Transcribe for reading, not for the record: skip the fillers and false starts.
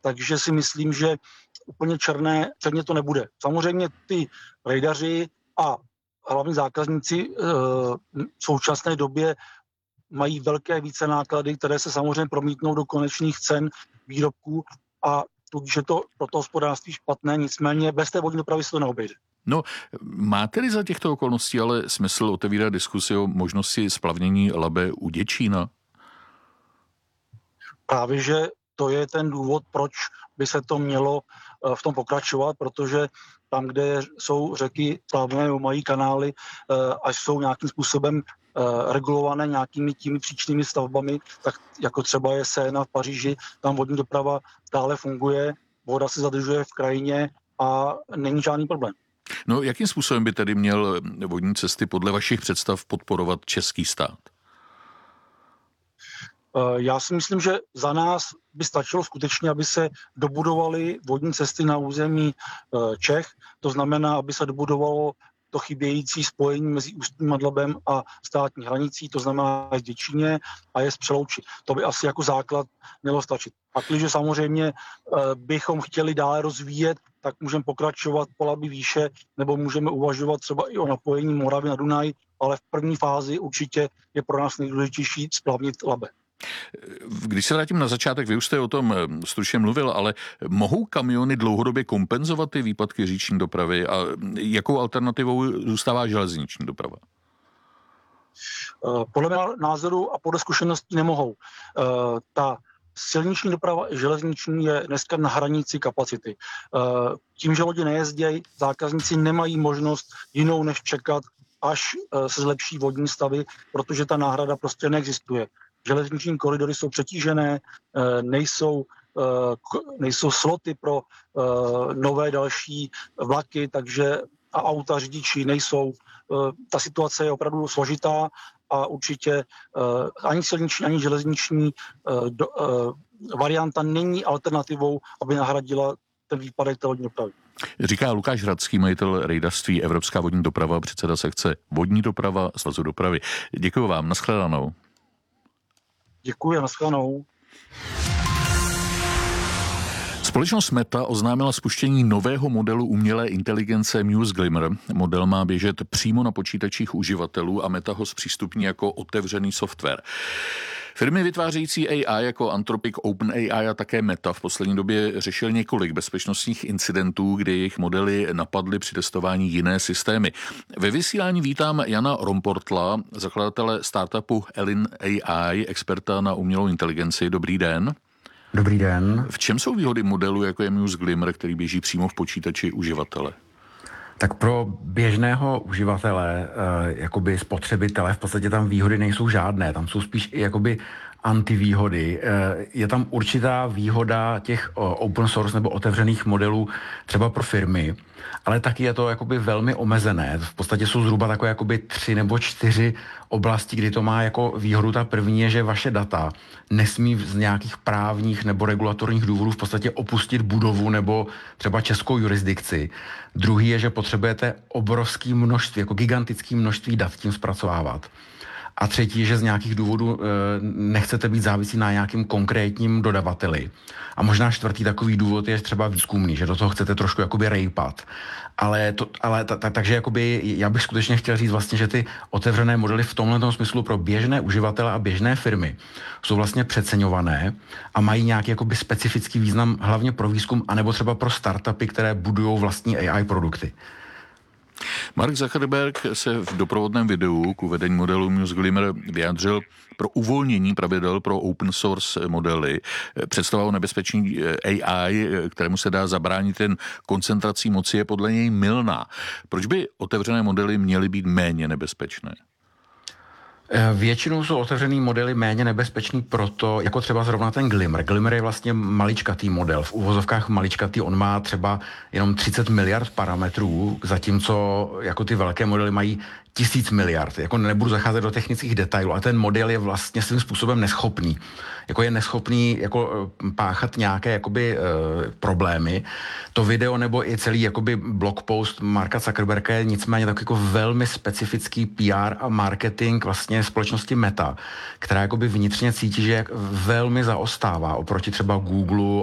takže si myslím, že úplně černě to nebude. Samozřejmě ty rejdaři a hlavní zákazníci v současné době mají velké více náklady, které se samozřejmě promítnou do konečných cen výrobků a tudíž je to pro to hospodářství špatné, nicméně bez té vodní dopravy se to neobejde. No, má tedy za těchto okolností ale smysl otevírat diskusi o možnosti splavnění Labe u Děčína? Právě, že to je ten důvod, proč by se to mělo v tom pokračovat, protože tam, kde jsou řeky plavné, mají kanály, až jsou nějakým způsobem regulované nějakými těmi příčnými stavbami, tak jako třeba je Seina v Paříži, tam vodní doprava stále funguje, voda se zadržuje v krajině a není žádný problém. No, jakým způsobem by tedy měl vodní cesty podle vašich představ podporovat český stát? Já si myslím, že za nás by stačilo skutečně, aby se dobudovaly vodní cesty na území Čech, to znamená, aby se dobudovalo to chybějící spojení mezi Ústím nad Labem a státní hranicí, to znamená z Děčíně a je z Přelouči. To by asi jako základ mělo stačit. Pakliže samozřejmě bychom chtěli dále rozvíjet, tak můžeme pokračovat po Labi výše, nebo můžeme uvažovat třeba i o napojení Moravy na Dunaj, ale v první fázi určitě je pro nás nejdůležitější splavnit Labe. Když se vrátím na začátek, vy už jste o tom stručně mluvil, ale mohou kamiony dlouhodobě kompenzovat ty výpadky říční dopravy a jakou alternativou zůstává železniční doprava? Podle mého názoru a podle zkušeností nemohou. Ta silniční doprava i železniční je dneska na hranici kapacity. Tím, že lodi nejezdějí, zákazníci nemají možnost jinou než čekat, až se zlepší vodní stavy, protože ta náhrada prostě neexistuje. Železniční koridory jsou přetížené, nejsou sloty pro nové další vlaky, takže a auta řidiči nejsou. Ta situace je opravdu složitá a určitě ani silniční, ani železniční varianta není alternativou, aby nahradila ten výpadek té vodní dopravy. Říká Lukáš Hradský, majitel rejdařství Evropská vodní doprava, předseda sekce Vodní doprava Svazu dopravy. Děkuji vám, nashledanou. Děkuji a nashledanou. Společnost Meta oznámila spuštění nového modelu umělé inteligence Muse Glimmer. Model má běžet přímo na počítačích uživatelů a Meta ho zpřístupní jako otevřený software. Firmy vytvářející AI jako Anthropic, OpenAI a také Meta v poslední době řešil několik bezpečnostních incidentů, kdy jejich modely napadly při testování jiné systémy. Ve vysílání vítám Jana Romportla, zakladatele startupu Elin AI, experta na umělou inteligenci. Dobrý den. Dobrý den. V čem jsou výhody modelu, jako je Muse Glimmer, který běží přímo v počítači uživatele? Tak pro běžného uživatele, jakoby spotřebitele, v podstatě tam výhody nejsou žádné, tam jsou spíš i jakoby antivýhody. Je tam určitá výhoda těch open source nebo otevřených modelů třeba pro firmy, ale taky je to jakoby velmi omezené. V podstatě jsou zhruba takové jakoby 3 nebo 4 oblasti, kdy to má jako výhodu. Ta první je, že vaše data nesmí z nějakých právních nebo regulatorních důvodů v podstatě opustit budovu nebo třeba českou jurisdikci. Druhý je, že potřebujete obrovské množství, jako gigantické množství dat tím zpracovávat. A třetí je, že z nějakých důvodů nechcete být závislí na nějakým konkrétním dodavateli. A možná čtvrtý takový důvod je třeba výzkumný, že do toho chcete trošku jakoby rejpat. Takže jakoby já bych skutečně chtěl říct vlastně, že ty otevřené modely v tomhle smyslu pro běžné uživatele a běžné firmy jsou vlastně přeceňované a mají nějaký jakoby specifický význam hlavně pro výzkum anebo třeba pro startupy, které budují vlastní AI produkty. Mark Zuckerberg se v doprovodném videu k uvedení modelu Muse Glimmer vyjádřil pro uvolnění pravidel pro open source modely. Představa o nebezpečí AI, kterému se dá zabránit jen koncentrací moci, je podle něj mylná. Proč by otevřené modely měly být méně nebezpečné? Většinou jsou otevřený modely méně nebezpečný proto, jako třeba zrovna ten Glimmer. Glimmer je vlastně maličkatý model, v uvozovkách maličkatý, on má třeba jenom 30 miliard parametrů, zatímco jako ty velké modely mají 1000 miliard. Jako nebudu zacházet do technických detailů, a ten model je vlastně svým způsobem neschopný. Jako je neschopný jako páchat nějaké jakoby problémy. To video nebo i celý jakoby blog post Marka Zuckerberga je nicméně tak jako velmi specifický PR a marketing vlastně společnosti Meta, která jakoby vnitřně cítí, že velmi zaostává oproti třeba Google